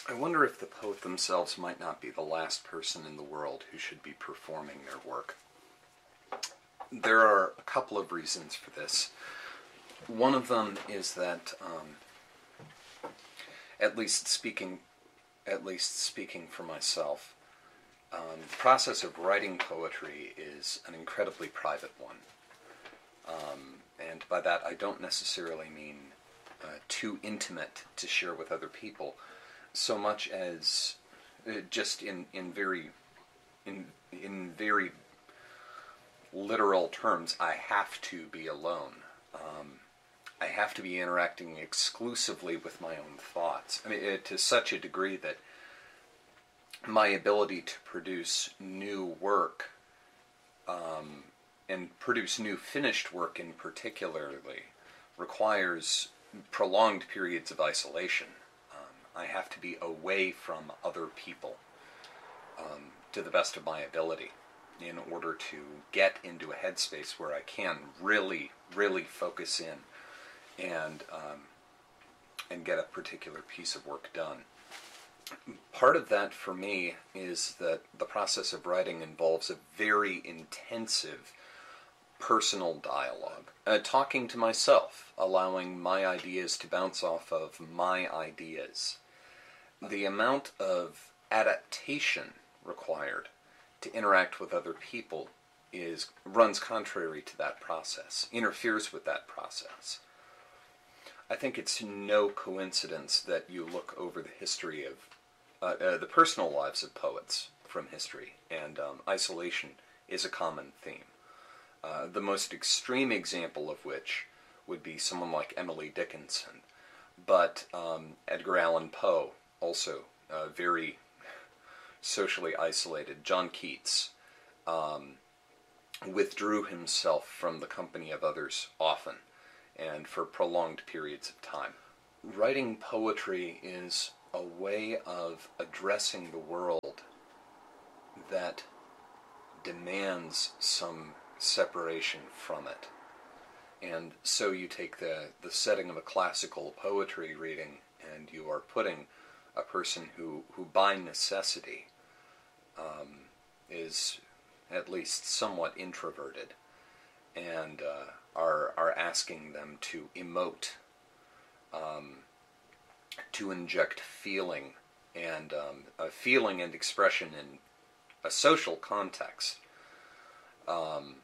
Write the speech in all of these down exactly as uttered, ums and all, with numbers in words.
I wonder if the poet themselves might not be the last person in the world who should be performing their work. There are a couple of reasons for this. One of them is that, um, at least speaking, at least speaking for myself, um, the process of writing poetry is an incredibly private one. Um, and by that I don't necessarily mean uh, too intimate to share with other people, so much as uh, just in, in very in in very literal terms, I have to be alone. Um, I have to be interacting exclusively with my own thoughts. I mean, it, to such a degree that my ability to produce new work, um, and produce new finished work in particularly, requires prolonged periods of isolation. Um, I have to be away from other people um, to the best of my ability in order to get into a headspace where I can really, really focus in and um, and get a particular piece of work done. Part of that for me is that the process of writing involves a very intensive personal dialogue, uh, talking to myself, allowing my ideas to bounce off of my ideas. The amount of adaptation required to interact with other people is runs contrary to that process, interferes with that process. I think it's no coincidence that you look over the history of uh, uh, the personal lives of poets from history, and um, isolation is a common theme. Uh, the most extreme example of which would be someone like Emily Dickinson, but um, Edgar Allan Poe, also uh, very socially isolated. John Keats um, withdrew himself from the company of others often, and for prolonged periods of time. Writing poetry is a way of addressing the world that demands some separation from it. And so you take the, the setting of a classical poetry reading, and you are putting a person who, who by necessity um, is at least somewhat introverted, and uh, are are asking them to emote, um, to inject feeling and um, a feeling and expression in a social context um,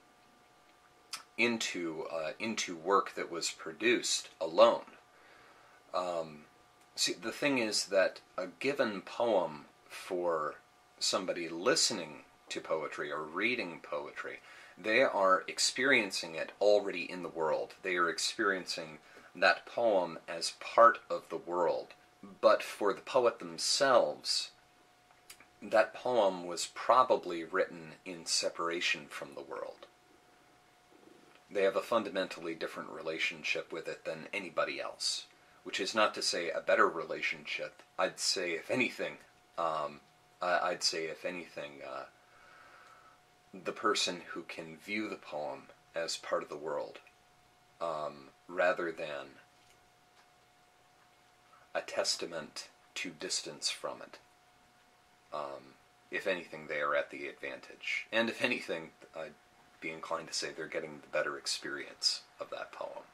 into uh, into work that was produced alone. Um, see, the thing is that a given poem for somebody listening to poetry or reading poetry, they are experiencing it already in the world. They are experiencing that poem as part of the world. But for the poet themselves, that poem was probably written in separation from the world. They have a fundamentally different relationship with it than anybody else, which is not to say a better relationship. I'd say, if anything, um, I'd say, if anything, uh, the person who can view the poem as part of the world, um, rather than a testament to distance from it. Um, if anything, they are at the advantage. And if anything, I'd be inclined to say they're getting the better experience of that poem.